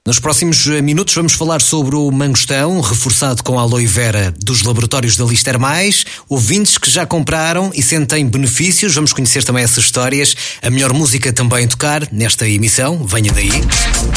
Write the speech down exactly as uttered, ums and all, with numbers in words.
Nos próximos minutos vamos falar sobre o mangostão, reforçado com a aloe vera dos laboratórios da Lister Mais, ouvintes que já compraram e sentem benefícios. Vamos conhecer também essas histórias. A melhor música também a tocar nesta emissão. Venha daí.